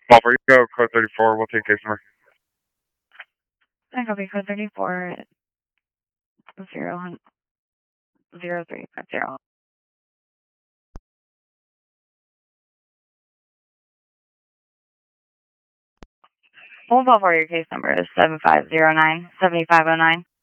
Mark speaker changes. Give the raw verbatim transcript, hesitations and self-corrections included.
Speaker 1: Bumper, you go code thirty-four. We'll take case number.
Speaker 2: I copy code thirty-four zero zero three five zero. We'll call for your case number is seven five zero nine seventy five oh nine.